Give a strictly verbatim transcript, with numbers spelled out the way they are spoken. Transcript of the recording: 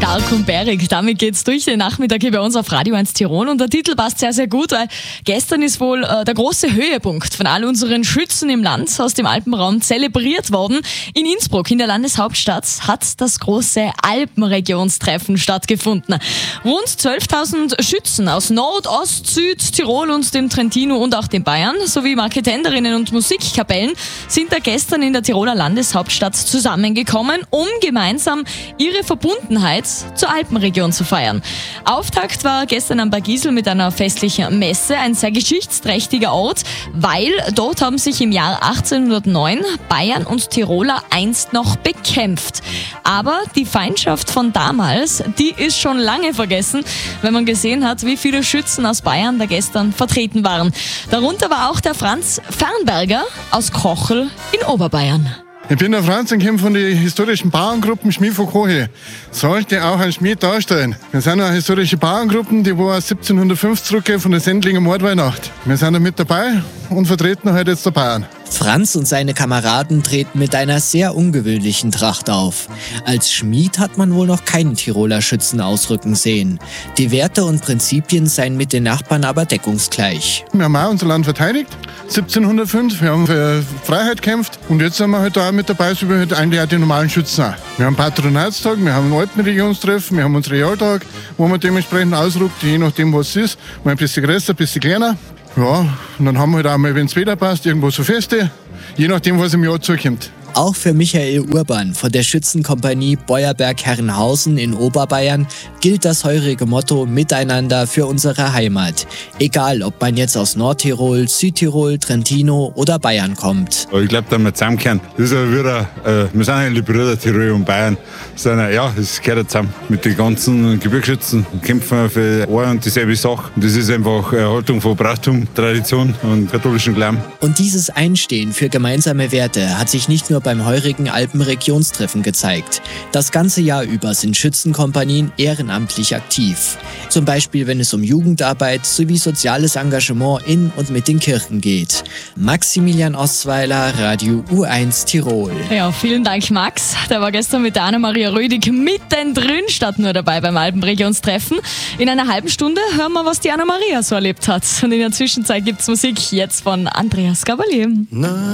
Stark und bärig. Damit geht's durch den Nachmittag hier bei uns auf Radio eins Tirol. Und der Titel passt sehr, sehr gut, weil gestern ist wohl äh, der große Höhepunkt von all unseren Schützen im Land aus dem Alpenraum zelebriert worden. In Innsbruck, in der Landeshauptstadt, hat das große Alpenregionstreffen stattgefunden. Rund zwölftausend Schützen aus Nord, Ost, Süd, Tirol und dem Trentino und auch den Bayern sowie Marketenderinnen und Musikkapellen sind da gestern in der Tiroler Landeshauptstadt zusammengekommen, um gemeinsam ihre Verbundenheit zur Alpenregion zu feiern. Auftakt war gestern am Bergisel mit einer festlichen Messe, ein sehr geschichtsträchtiger Ort, weil dort haben sich im Jahr achtzehnhundertneun Bayern und Tiroler einst noch bekämpft. Aber die Feindschaft von damals, die ist schon lange vergessen, wenn man gesehen hat, wie viele Schützen aus Bayern da gestern vertreten waren. Darunter war auch der Franz Fernberger aus Kochel in Oberbayern. Ich bin der Franz und komme von den historischen Bauerngruppen Schmied von Koche. Sollte auch ein Schmied darstellen. Wir sind eine historische Bauerngruppen, die war siebzehnhundertfünf zurückgehen von der Sendlinger Mordweihnacht. Wir sind da mit dabei und vertreten heute jetzt der Bayern. Franz und seine Kameraden treten mit einer sehr ungewöhnlichen Tracht auf. Als Schmied hat man wohl noch keinen Tiroler Schützen ausrücken sehen. Die Werte und Prinzipien seien mit den Nachbarn aber deckungsgleich. Wir haben auch unser Land verteidigt, siebzehnhundertfünf. Wir haben für Freiheit gekämpft und jetzt sind wir halt auch mit dabei, so wie halt eigentlich auch die normalen Schützen auch. Wir haben Patronatstag, wir haben einen Alpenregionstreffen, wir haben unseren Jahrtag, wo man dementsprechend ausrückt, je nachdem was es ist. Mal ein bisschen größer, ein bisschen kleiner. Ja, und dann haben wir halt auch mal, wenn es Wetter passt, irgendwo so Feste, je nachdem, was im Jahr zukommt. Auch für Michael Urban von der Schützenkompanie Beuerberg-Herrenhausen in Oberbayern gilt das heurige Motto Miteinander für unsere Heimat. Egal, ob man jetzt aus Nordtirol, Südtirol, Trentino oder Bayern kommt. Ich glaube, da wir zusammenkehren, das ist ja wieder, äh, wir sind eigentlich Brüder, Tirol und Bayern. Das ist eine, ja, das gehört ja zusammen. Mit den ganzen Gebirgsschützen kämpfen wir für eine und dieselbe Sache. Und das ist einfach Erhaltung von Brauchtum, Tradition und katholischen Glauben. Und dieses Einstehen für gemeinsame Werte hat sich nicht nur beim heurigen Alpenregionstreffen gezeigt. Das ganze Jahr über sind Schützenkompanien ehrenamtlich aktiv. Zum Beispiel, wenn es um Jugendarbeit sowie soziales Engagement in und mit den Kirchen geht. Maximilian Ostweiler, Radio U eins Tirol. Ja, vielen Dank, Max. Der war gestern mit der Anna-Maria Rödig mittendrin, statt nur dabei beim Alpenregionstreffen. In einer halben Stunde hören wir, was die Anna-Maria so erlebt hat. Und in der Zwischenzeit gibt's Musik jetzt von Andreas Gabalier.